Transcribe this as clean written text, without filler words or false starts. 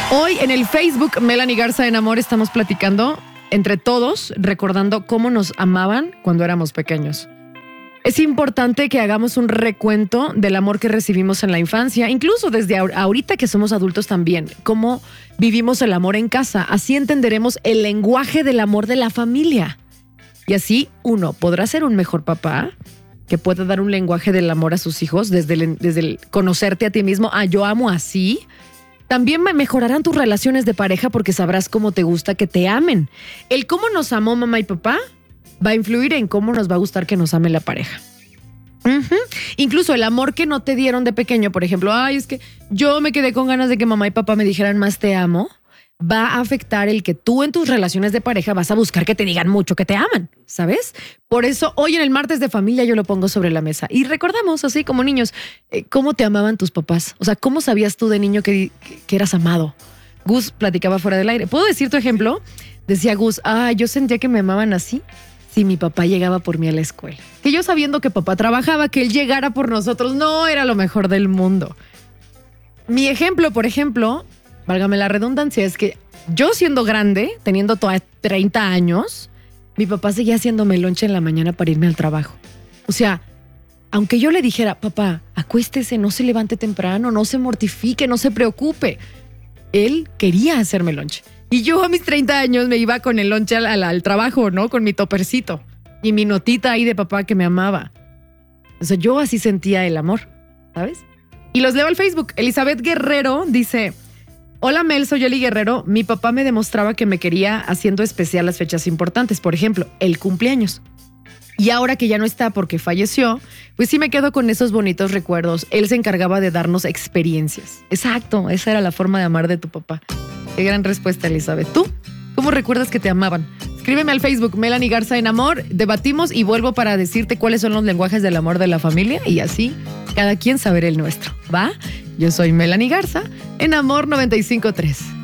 Hoy en el Facebook Melanie Garza en Amor estamos platicando entre todos, recordando cómo nos amaban cuando éramos pequeños. Es importante que hagamos un recuento del amor que recibimos en la infancia, incluso desde ahorita que somos adultos también, cómo vivimos el amor en casa. Así entenderemos el lenguaje del amor de la familia. Y así uno podrá ser un mejor papá, que pueda dar un lenguaje del amor a sus hijos desde el conocerte a ti mismo. Yo amo así. También mejorarán tus relaciones de pareja porque sabrás cómo te gusta que te amen. El cómo nos amó mamá y papá va a influir en cómo nos va a gustar que nos ame la pareja. Incluso el amor que no te dieron de pequeño, por ejemplo, es que yo me quedé con ganas de que mamá y papá me dijeran más te amo, va a afectar el que tú en tus relaciones de pareja vas a buscar que te digan mucho que te aman, ¿sabes? Por eso hoy en el martes de familia yo lo pongo sobre la mesa y recordamos así como niños, cómo te amaban tus papás, o sea, cómo sabías tú de niño que eras amado. Gus platicaba fuera del aire. ¿Puedo decir tu ejemplo? Decía Gus, yo sentía que me amaban así si mi papá llegaba por mí a la escuela. Que yo sabiendo que papá trabajaba, que él llegara por nosotros, no era lo mejor del mundo. Mi ejemplo, por ejemplo, válgame la redundancia, es que yo siendo grande, teniendo 30 años, mi papá seguía haciéndome lonche en la mañana para irme al trabajo. O sea, aunque yo le dijera, papá, acuéstese, no se levante temprano, no se mortifique, no se preocupe, él quería hacerme lonche. Y yo a mis 30 años me iba con el lonche al trabajo, ¿no? Con mi topercito y mi notita ahí de papá que me amaba. O sea, yo así sentía el amor, ¿sabes? Y los leo al Facebook. Elizabeth Guerrero dice: hola Mel, soy Eli Guerrero. Mi papá me demostraba que me quería haciendo especial las fechas importantes. Por ejemplo, el cumpleaños. Y ahora que ya no está porque falleció, pues sí me quedo con esos bonitos recuerdos. Él se encargaba de darnos experiencias. Exacto, esa era la forma de amar de tu papá. Qué gran respuesta, Elizabeth. ¿Tú? ¿Cómo recuerdas que te amaban? Escríbeme al Facebook, Melanie Garza en Amor. Debatimos y vuelvo para decirte cuáles son los lenguajes del amor de la familia y así cada quien saber el nuestro, ¿va? Yo soy Melanie Garza en Amor 95.3.